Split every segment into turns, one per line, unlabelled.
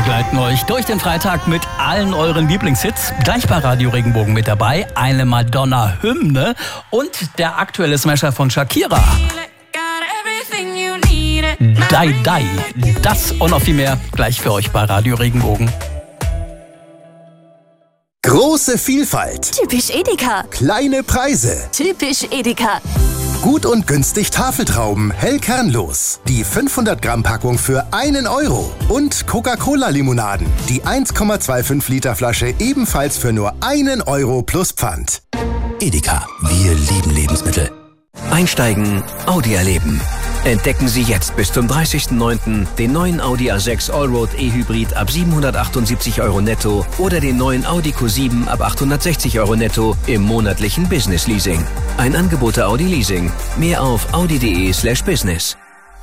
begleiten euch durch den Freitag mit allen euren Lieblingshits. Gleich bei Radio Regenbogen mit dabei eine Madonna-Hymne und der aktuelle Smasher von Shakira. Die, die. Das und noch viel mehr gleich für euch bei Radio Regenbogen.
Große Vielfalt.
Typisch Edeka.
Kleine Preise.
Typisch Edeka.
Gut und günstig Tafeltrauben, hell kernlos. Die 500 Gramm Packung für 1 Euro. Und Coca-Cola-Limonaden. Die 1,25 Liter Flasche ebenfalls für nur 1 Euro plus Pfand.
Edeka, wir lieben Lebensmittel. Einsteigen, Audi erleben. Entdecken Sie jetzt bis zum 30.09. den neuen Audi A6 Allroad E-Hybrid ab 778 € netto oder den neuen Audi Q7 ab 860 € netto im monatlichen Business Leasing. Ein Angebot der Audi Leasing. Mehr auf audi.de/business.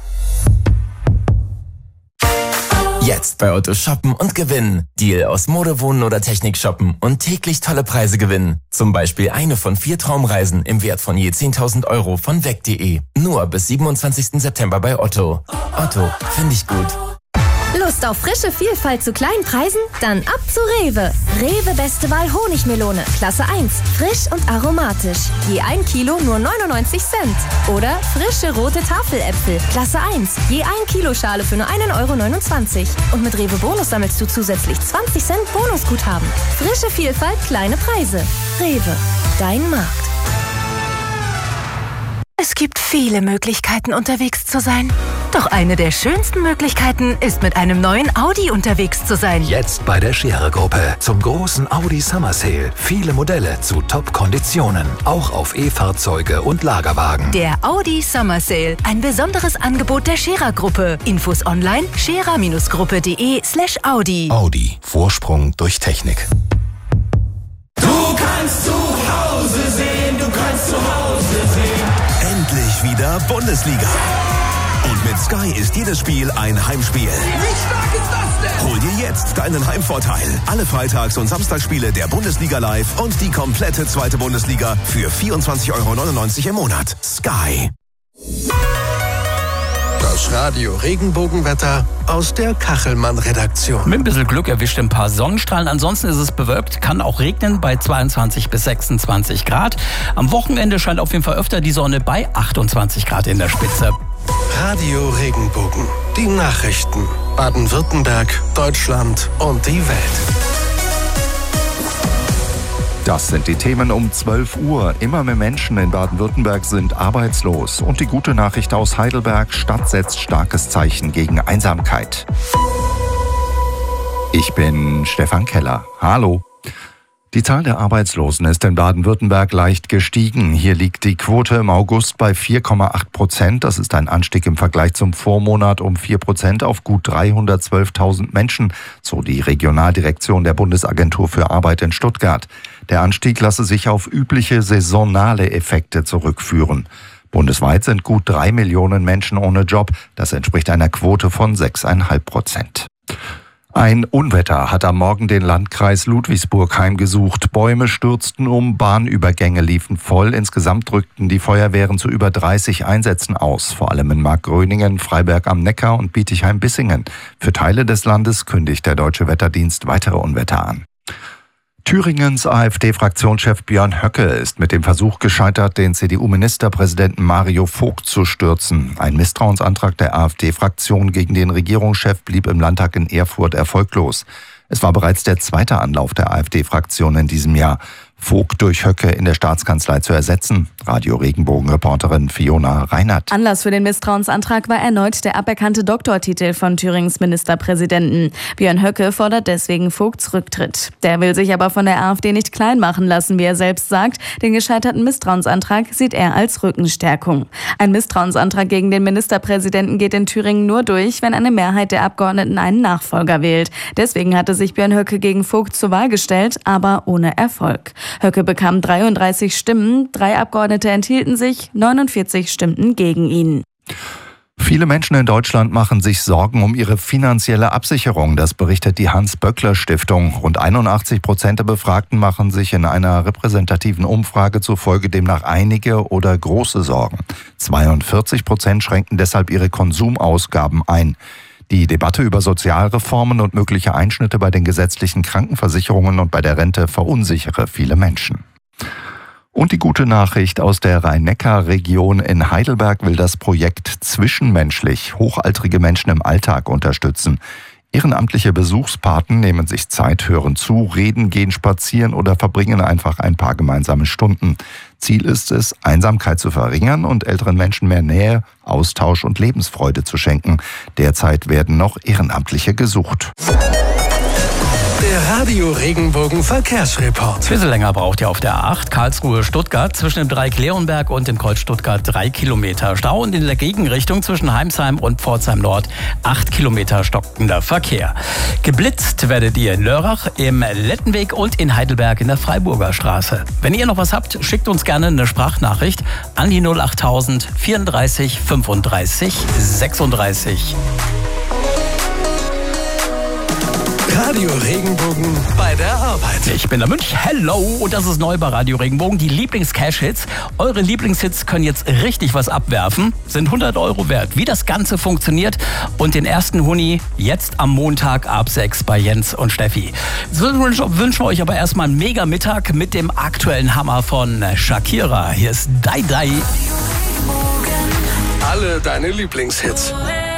Jetzt bei Otto shoppen und gewinnen. Deal aus Mode, Wohnen oder Technik shoppen und täglich tolle Preise gewinnen. Zum Beispiel eine von 4 Traumreisen im Wert von je 10.000 € von weg.de. Nur bis 27. September bei Otto. Otto, finde ich gut.
Lust auf frische Vielfalt zu kleinen Preisen? Dann ab zu Rewe. Rewe Beste Wahl Honigmelone, Klasse 1, frisch und aromatisch. Je 1 Kilo nur 99 Cent. Oder frische rote Tafeläpfel, Klasse 1, je 1 Kilo Schale für nur 1,29 €. Und mit Rewe Bonus sammelst du zusätzlich 20 Cent Bonusguthaben. Frische Vielfalt, kleine Preise. Rewe, dein Markt.
Es gibt viele Möglichkeiten, unterwegs zu sein. Doch eine der schönsten Möglichkeiten ist, mit einem neuen Audi unterwegs zu sein.
Jetzt bei der Scherer-Gruppe zum großen Audi Summer Sale. Viele Modelle zu Top-Konditionen. Auch auf E-Fahrzeuge und Lagerwagen.
Der Audi Summer Sale. Ein besonderes Angebot der Scherer-Gruppe. Infos online scherer-gruppe.de/Audi.
Audi. Vorsprung durch Technik.
Du kannst zu Hause sehen, du kannst zu Hause sehen.
Endlich wieder Bundesliga. Und mit Sky ist jedes Spiel ein Heimspiel.
Wie stark ist das denn?
Hol dir jetzt deinen Heimvorteil. Alle Freitags- und Samstagsspiele der Bundesliga live und die komplette zweite Bundesliga für 24,99 € im Monat. Sky.
Das Radio Regenbogenwetter aus der Kachelmann-Redaktion.
Mit ein bisschen Glück erwischt ein paar Sonnenstrahlen. Ansonsten ist es bewölkt, kann auch regnen bei 22 bis 26 Grad. Am Wochenende scheint auf jeden Fall öfter die Sonne bei 28 Grad in der Spitze.
Radio Regenbogen. Die Nachrichten. Baden-Württemberg, Deutschland und die Welt.
Das sind die Themen um 12 Uhr. Immer mehr Menschen in Baden-Württemberg sind arbeitslos. Und die gute Nachricht aus Heidelberg: Stadt setzt starkes Zeichen gegen Einsamkeit. Ich bin Stefan Keller. Hallo. Die Zahl der Arbeitslosen ist in Baden-Württemberg leicht gestiegen. Hier liegt die Quote im August bei 4,8%. Das ist ein Anstieg im Vergleich zum Vormonat um 4% auf gut 312.000 Menschen, so die Regionaldirektion der Bundesagentur für Arbeit in Stuttgart. Der Anstieg lasse sich auf übliche saisonale Effekte zurückführen. Bundesweit sind gut 3 Millionen Menschen ohne Job. Das entspricht einer Quote von 6,5%. Ein Unwetter hat am Morgen den Landkreis Ludwigsburg heimgesucht. Bäume stürzten um, Bahnübergänge liefen voll. Insgesamt rückten die Feuerwehren zu über 30 Einsätzen aus, vor allem in Markgröningen, Freiberg am Neckar und Bietigheim-Bissingen. Für Teile des Landes kündigt der Deutsche Wetterdienst weitere Unwetter an. Thüringens AfD-Fraktionschef Björn Höcke ist mit dem Versuch gescheitert, den CDU-Ministerpräsidenten Mario Vogt zu stürzen. Ein Misstrauensantrag der AfD-Fraktion gegen den Regierungschef blieb im Landtag in Erfurt erfolglos. Es war bereits der zweite Anlauf der AfD-Fraktion in diesem Jahr, Vogt durch Höcke in der Staatskanzlei zu ersetzen. Radio Regenbogen-Reporterin Fiona Reinert.
Anlass für den Misstrauensantrag war erneut der aberkannte Doktortitel von Thürings Ministerpräsidenten. Björn Höcke fordert deswegen Vogts Rücktritt. Der will sich aber von der AfD nicht klein machen lassen, wie er selbst sagt. Den gescheiterten Misstrauensantrag sieht er als Rückenstärkung. Ein Misstrauensantrag gegen den Ministerpräsidenten geht in Thüringen nur durch, wenn eine Mehrheit der Abgeordneten einen Nachfolger wählt. Deswegen hatte sich Björn Höcke gegen Vogt zur Wahl gestellt, aber ohne Erfolg. Höcke bekam 33 Stimmen, 3 Abgeordnete enthielten sich, 49 stimmten gegen ihn.
Viele Menschen in Deutschland machen sich Sorgen um ihre finanzielle Absicherung. Das berichtet die Hans-Böckler-Stiftung. Rund 81% der Befragten machen sich in einer repräsentativen Umfrage zufolge demnach einige oder große Sorgen. 42% schränken deshalb ihre Konsumausgaben ein. Die Debatte über Sozialreformen und mögliche Einschnitte bei den gesetzlichen Krankenversicherungen und bei der Rente verunsichere viele Menschen. Und die gute Nachricht aus der Rhein-Neckar-Region in Heidelberg will das Projekt Zwischenmenschlich hochaltrige Menschen im Alltag unterstützen. Ehrenamtliche Besuchspaten nehmen sich Zeit, hören zu, reden, gehen spazieren oder verbringen einfach ein paar gemeinsame Stunden. Ziel ist es, Einsamkeit zu verringern und älteren Menschen mehr Nähe, Austausch und Lebensfreude zu schenken. Derzeit werden noch Ehrenamtliche gesucht.
Der Radio Regenbogen Verkehrsreport.
Ein bisschen länger braucht ihr auf der A8 Karlsruhe-Stuttgart zwischen dem Dreieck Leonberg und dem Kreuz Stuttgart 3 Kilometer Stau und in der Gegenrichtung zwischen Heimsheim und Pforzheim Nord 8 Kilometer stockender Verkehr. Geblitzt werdet ihr in Lörrach, im Lettenweg und in Heidelberg in der Freiburger Straße. Wenn ihr noch was habt, schickt uns gerne eine Sprachnachricht an die 08000 34 35 36.
Radio Regenbogen bei der Arbeit.
Ich bin der Münch. Hello. Und das ist neu bei Radio Regenbogen. Die Lieblings-Cash-Hits. Eure Lieblingshits können jetzt richtig was abwerfen. Sind 100 € wert. Wie das Ganze funktioniert und den ersten Huni jetzt am Montag ab 6 bei Jens und Steffi. Jetzt wünschen wir euch aber erstmal einen mega Mittag mit dem aktuellen Hammer von Shakira. Hier ist Dai Dai.
Alle deine Lieblingshits.